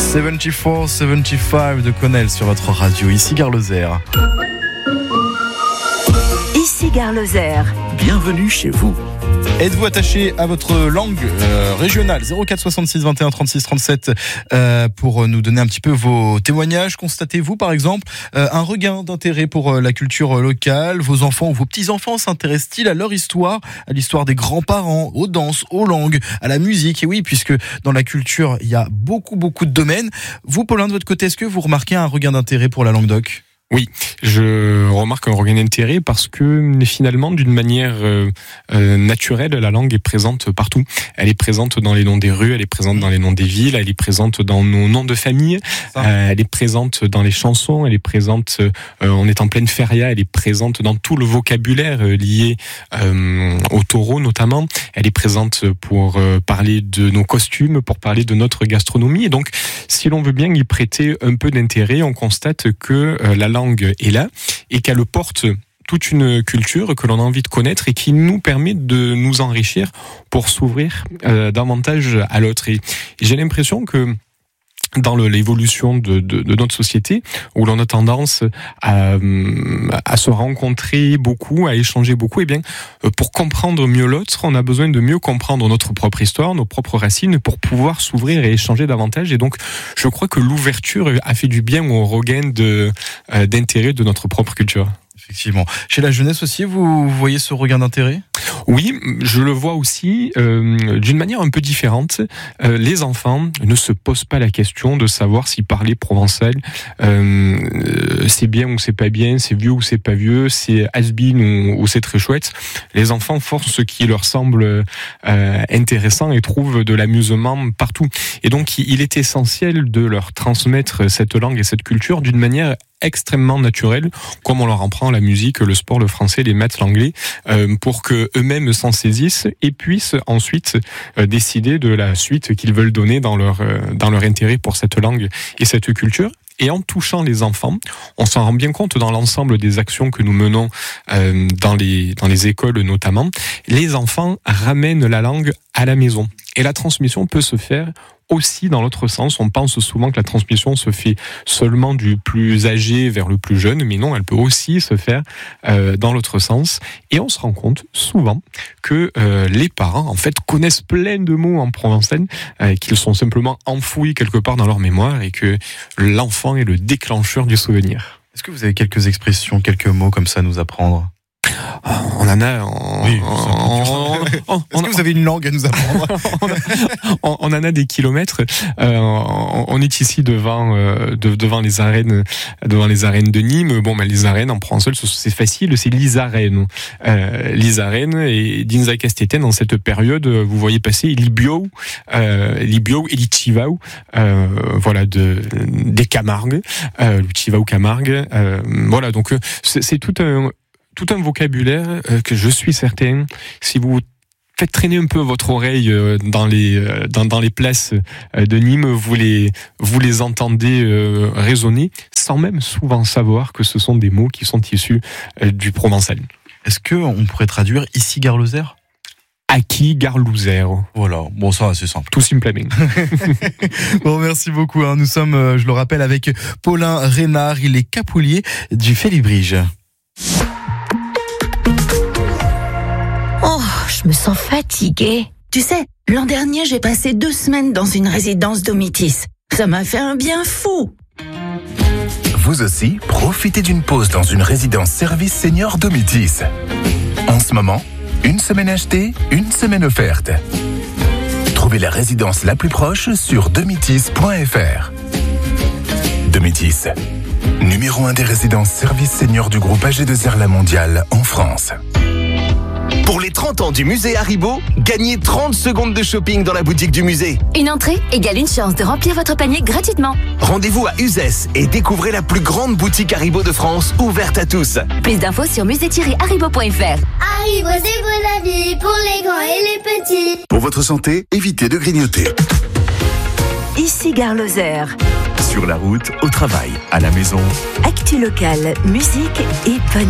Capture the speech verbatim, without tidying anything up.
soixante-quatre soixante-quinze de Connell sur votre radio. Ici Gare Lozère. Ici Gare Lozère. Bienvenue chez vous. Êtes-vous attaché à votre langue euh, régionale? zéro quatre soixante-six vingt et un trente-six trente-sept euh, pour nous donner un petit peu vos témoignages. Constatez-vous par exemple euh, un regain d'intérêt pour euh, la culture locale? Vos enfants ou vos petits-enfants s'intéressent-ils à leur histoire, à l'histoire des grands-parents, aux danses, aux langues, à la musique? Et oui, puisque dans la culture, il y a beaucoup, beaucoup de domaines. Vous, Paulin, de votre côté, est-ce que vous remarquez un regain d'intérêt pour la Languedoc? Oui, je remarque un regain d'intérêt parce que finalement, d'une manière euh, euh, naturelle, la langue est présente partout. Elle est présente dans les noms des rues, elle est présente dans les noms des villes, elle est présente dans nos noms de famille, euh, elle est présente dans les chansons, elle est présente, euh, on est en pleine feria, elle est présente dans tout le vocabulaire euh, lié euh, au taureau notamment. Elle est présente pour euh, parler de nos costumes, pour parler de notre gastronomie. Et donc, si l'on veut bien y prêter un peu d'intérêt, on constate que euh, la langue est là et qu'elle porte toute une culture que l'on a envie de connaître et qui nous permet de nous enrichir pour s'ouvrir euh, davantage à l'autre. Et j'ai l'impression que dans le, l'évolution de, de, de notre société, où l'on a tendance à, à se rencontrer beaucoup, à échanger beaucoup, et bien, pour comprendre mieux l'autre, on a besoin de mieux comprendre notre propre histoire, nos propres racines, pour pouvoir s'ouvrir et échanger davantage. Et donc, je crois que l'ouverture a fait du bien au regain de, euh, d'intérêt de notre propre culture. Effectivement. Chez la jeunesse aussi, vous voyez ce regain d'intérêt? Oui, je le vois aussi euh, d'une manière un peu différente. Euh, les enfants ne se posent pas la question de savoir si parler provençal euh, c'est bien ou c'est pas bien, c'est vieux ou c'est pas vieux, c'est has-been ou, ou c'est très chouette. Les enfants font ce qui leur semble euh, intéressant et trouvent de l'amusement partout. Et donc, il est essentiel de leur transmettre cette langue et cette culture d'une manière extrêmement naturel, comme on leur apprend la musique, le sport, le français, les maths, l'anglais, euh, pour que eux-mêmes s'en saisissent et puissent ensuite euh, décider de la suite qu'ils veulent donner dans leur euh, dans leur intérêt pour cette langue et cette culture. Et en touchant les enfants, on s'en rend bien compte dans l'ensemble des actions que nous menons euh, dans les dans les écoles notamment. Les enfants ramènent la langue à la maison et la transmission peut se faire aussi dans l'autre sens. On pense souvent que la transmission se fait seulement du plus âgé vers le plus jeune, mais non, elle peut aussi se faire euh, dans l'autre sens. Et on se rend compte souvent que euh, les parents, en fait, connaissent plein de mots en provençal, euh, qu'ils sont simplement enfouis quelque part dans leur mémoire et que l'enfant est le déclencheur du souvenir. Est-ce que vous avez quelques expressions, quelques mots comme ça à nous apprendre? On en a. On, oui, on, on, on, Est-ce que vous avez une langue à nous apprendre? on, on en a des kilomètres. Euh, on, on est ici devant, euh, de, devant les arènes, devant les arènes de Nîmes. Bon, ben les arènes en provençal, c'est facile, c'est l'Isarène. Euh, L'Isarène et Dinza Castéten dans cette période, vous voyez passer Libio, euh, Libio et Lichivao, euh, voilà, de des Camargues, euh, Lichivao Camargue. Euh, voilà, donc c'est, c'est tout un tout un vocabulaire que je suis certain, si vous faites traîner un peu votre oreille dans les dans, dans les places de Nîmes, vous les vous les entendez résonner sans même souvent savoir que ce sont des mots qui sont issus du provençal. Est-ce que on pourrait traduire ici Gare Lozère? Aki Gare Lozère. Voilà, bon ça c'est simple. Tout simplement. Bon, merci beaucoup. Hein. Nous sommes, je le rappelle, avec Paulin Reynard, il est capoulier du Félibrige. Oh, je me sens fatiguée. Tu sais, l'an dernier, j'ai passé deux semaines dans une résidence Domitis. Ça m'a fait un bien fou. Vous aussi, profitez d'une pause dans une résidence service senior Domitis. En ce moment, une semaine achetée, une semaine offerte. Trouvez la résidence la plus proche sur domitis point f r. Domitis, numéro un des résidences service senior du groupe A G deux R La Mondiale en France. Pour les trente ans du musée Haribo, gagnez trente secondes de shopping dans la boutique du musée. Une entrée égale une chance de remplir votre panier gratuitement. Rendez-vous à Uzès et découvrez la plus grande boutique Haribo de France, ouverte à tous. Plus d'infos sur musée tiret haribo point f r. Haribo, c'est pour la vie, pour les grands et les petits. Pour votre santé, évitez de grignoter. Ici Gare Lozère. Sur la route, au travail, à la maison. Actu locale, musique et bonne